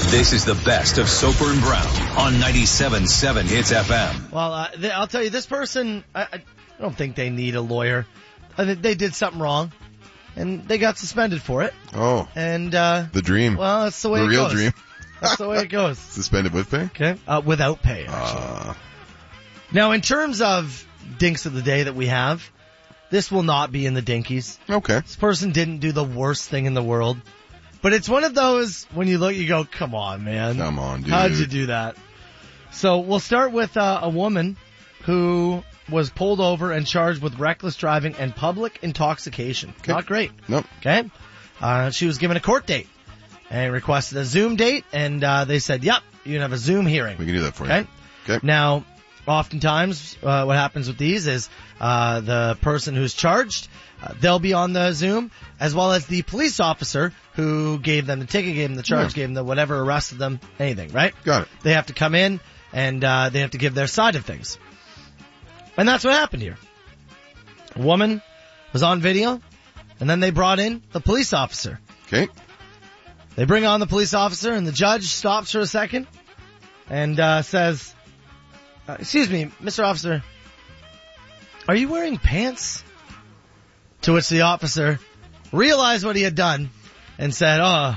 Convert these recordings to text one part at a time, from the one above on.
This is the best of Soper and Brown on 97.7 Hits FM. Well, I'll tell you, this person, I don't think they need a lawyer. I think they did something wrong, and they got suspended for it. Oh. And the dream. Well, that's the way it goes. The real dream. That's the way it goes. Suspended with pay? Okay. Without pay, actually. Now, in terms of dinks of the day that we have, this will not be in the dinkies. Okay. This person didn't do the worst thing in the world. But it's one of those, when you look, you go, come on, man. Come on, dude. How'd you do that? So we'll start with a woman who was pulled over and charged with reckless driving and public intoxication. Okay. Not great. Nope. Okay. She was given a court date and requested a Zoom date, and they said, yep, you can have a Zoom hearing. We can do that for you. Okay. Okay. Now, oftentimes, what happens with these is the person who's charged, they'll be on the Zoom, as well as the police officer who gave them the ticket, gave them the charge, gave them the whatever, arrested them, anything, right? Got it. They have to come in, and they have to give their side of things. And that's what happened here. A woman was on video, and then they brought in the police officer. Okay. They bring on the police officer, and the judge stops for a second and says, excuse me, Mr. Officer, are you wearing pants? To which the officer realized what he had done and said,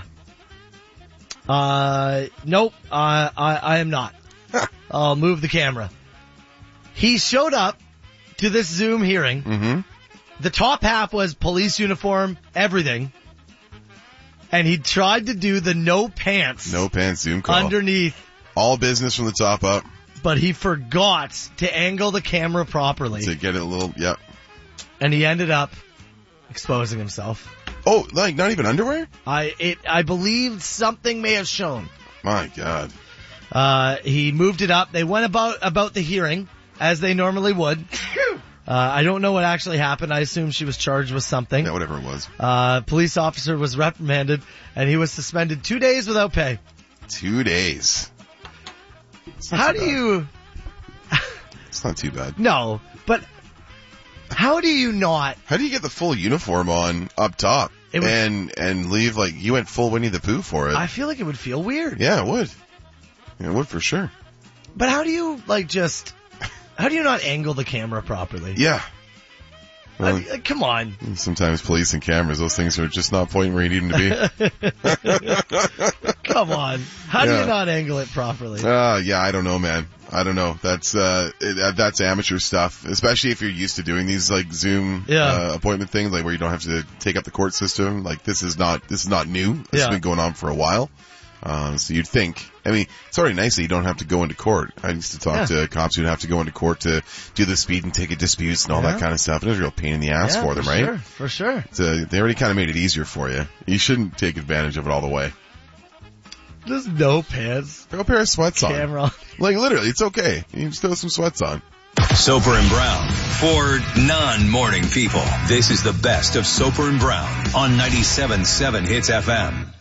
nope, I am not. I'll move the camera. He showed up to this Zoom hearing. Mm-hmm. The top half was police uniform, everything. And he tried to do the no pants Zoom call. underneath. All business from the top up. But he forgot to angle the camera properly. To get it a little, yep. And he ended up exposing himself. Oh, like not even underwear? I believe something may have shown. My God. He moved it up. They went about the hearing as they normally would. I don't know what actually happened. I assume she was charged with something. Yeah, whatever it was. Police officer was reprimanded and he was suspended 2 days without pay. 2 days. How do you... It's not too bad. No, but how do you not... How do you get the full uniform on up top and leave like you went full Winnie the Pooh for it? I feel like it would feel weird. Yeah, it would. Yeah, it would for sure. But how do you how do you not angle the camera properly? Yeah. Well, come on. Sometimes police and cameras, those things are just not pointing where you need them to be. Come on. How do you not angle it properly? Yeah, I don't know, man. I don't know. That's amateur stuff, especially if you're used to doing these like Zoom appointment things, like where you don't have to take up the court system. Like this is not new. This has been going on for a while. So you'd think, I mean, it's already nice that you don't have to go into court. I used to talk to cops who'd have to go into court to do the speed and ticket disputes and all that kind of stuff. It was a real pain in the ass for them, right? For sure. So they already kind of made it easier for you. You shouldn't take advantage of it all the way. Just no pants. Throw a pair of sweats on. Camera on. Like literally, it's okay. You just throw some sweats on. Soper and Brown for non-morning people. This is the best of Soper and Brown on 97.7 Hits FM.